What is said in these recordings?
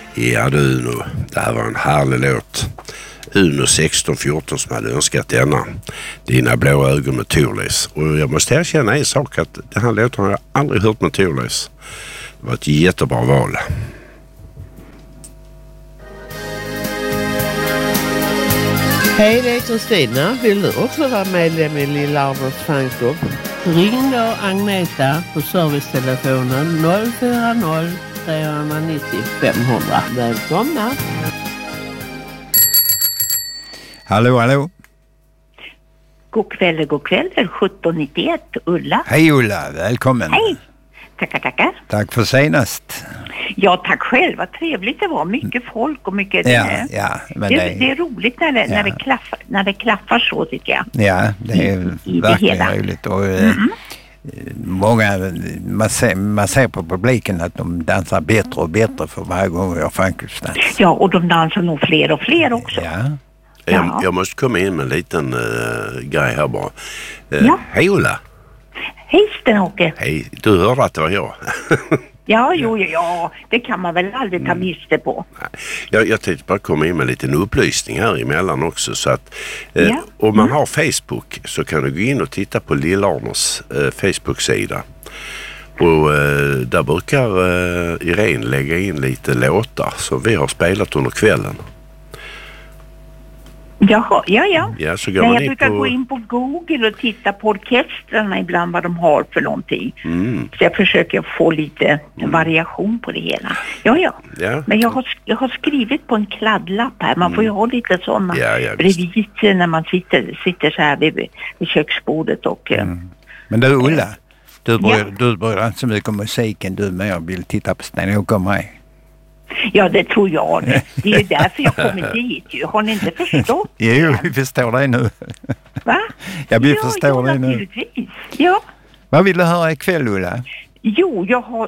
Ja du Uno, det här var en härlig låt. Uno 1614 som hade önskat denna. Dina blå ögon med Thorleifs. Och jag måste erkänna en sak, att den här låten har jag aldrig hört med Thorleifs. Det var ett jättebra val. Hej, det är Kristina. Vill du också vara medlem i Lilla Arnolds fanklubb? Ring då Agneta på servicetelefonen 040 390 500. Välkomna! Hallå. God kväll, det är 1791, Ulla. Hej Ulla, välkommen. Hej, tackar. Tack för senast. Ja, tack själv, vad trevligt det var. Mycket folk och mycket... Ja, men det är roligt när det klaffar så, tycker jag. Ja, det är verkligen roligt. Och, många, man ser på publiken att de dansar bättre och bättre för varje gång vi har fanklubbsdans. Ja, och de dansar nog fler och fler också. Ja. Jag måste komma in med en liten grej här bara. Hej Ulla. Hej Sten-Åke. Hej, du hörde att det var jag. Ja, det kan man väl aldrig ta miste på. Jag tänkte bara komma in med en liten upplysning här emellan också. Så att om man har Facebook så kan du gå in och titta på Lilla Arnolds Facebook-sida. Och där brukar Irene lägga in lite låtar som vi har spelat under kvällen. Jaha, ja. Så jag brukar gå in på Google och titta på orkestrarna ibland, vad de har för någonting. Så jag försöker få lite variation på det hela. Ja. Men jag har skrivit på en kladdlapp här. Man får ju ha lite sådana bredvid när man sitter så här vid köksbordet. Och, Men du Ulla, du bryr inte så mycket om musiken. Du mer vill titta på Sten-Åke och mig. Ja, det tror jag. Det är ju därför jag kommer dit. Har ni inte förstått? Jo, vi förstår dig nu. Va? Vi förstår dig nu. Ja. Vad vill du höra ikväll, Ulla? Jo, jag har...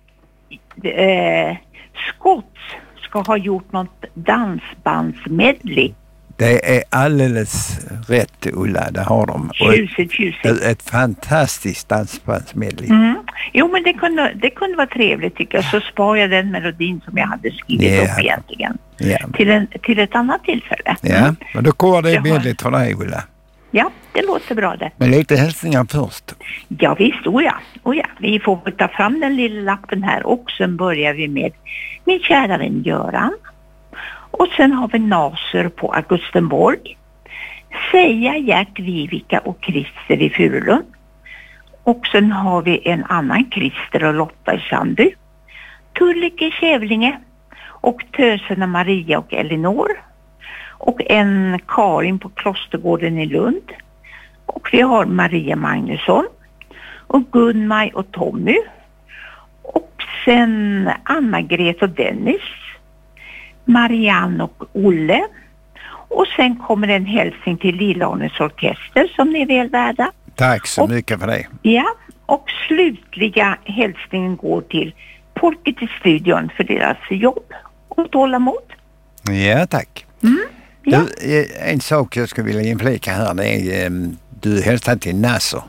Scott ska ha gjort något dansbandsmedley. Det är alldeles rätt, Ulla. Det har de. Tjusigt. Ett fantastiskt dansbandsmedley. Jo, men det kunde vara trevligt, tycker jag. Så sparar jag den melodin som jag hade skrivit upp egentligen. Till ett annat tillfälle. Ja, men då går det medlet för dig, Ulla. Ja, det låter bra det. Men lite hälsningar först. Ja, visst. Oh ja. Vi får ta fram den lilla lappen här. Och sen börjar vi med min kära vän Göran. Och sen har vi Naser på Augustenborg. Seja, Gert, Vivica och Christer i Furulund. Och sen har vi en annan Christer och Lotta i Sandby. Tullike i Kävlinge. Och töserna Maria och Elinor. Och en Karin på Klostergården i Lund. Och vi har Maria Magnusson. Och Gunmaj och Tommy. Och sen Anna-Gret och Dennis. Marianne och Olle. Och sen kommer en hälsning till Lilla Arnolds orkester som ni är väl värda. Tack så mycket för det. Ja, och slutliga hälsningen går till Folket i studion för deras jobb och tålamod. Ja, tack. Du, en sak jag skulle vilja inflika här, det är du hälsar till Nasser.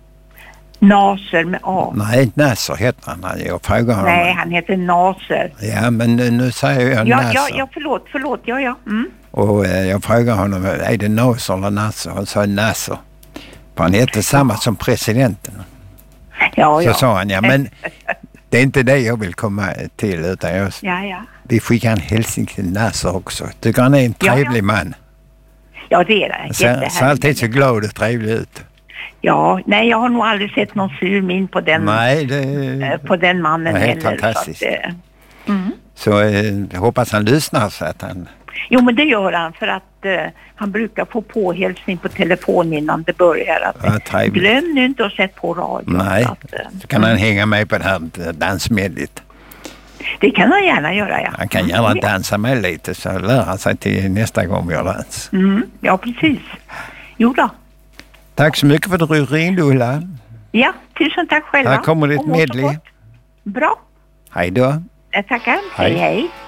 Naser med A. Nej, Nasser heter han. Jag frågar honom. Nej, han heter Naser. Ja, men nu säger jag Nasser. Ja, förlåt. Ja. Och jag frågar honom, är det Naser eller Nasser? Han sa Nasser. För han heter samma som presidenten. Så sa han, men det är inte det jag vill komma till, utan vi skickar en hälsning till Nasser också. Tycker han är en trevlig man. Ja, det är det. Ser alltid så glad och trevlig ut. Ja, nej, jag har nog aldrig sett någon sur min på den, på den mannen. Det är helt fantastiskt. Så jag hoppas han lyssnar så att han... Jo, men det gör han, för att han brukar få påhälsning på telefon innan det börjar. Glöm nu inte att sätta på radio. Nej, så kan han hänga med på det här dansmedlet. Det kan han gärna göra, ja. Han kan gärna dansa med lite, så lär han sig till nästa gång vi har dans. Ja, precis. Jo då. Tack så mycket för att du ringde, Ulla. Ja, tusen tack själva. Här kommer ditt medley. Bra. Hej då. Jag tackar. Hej.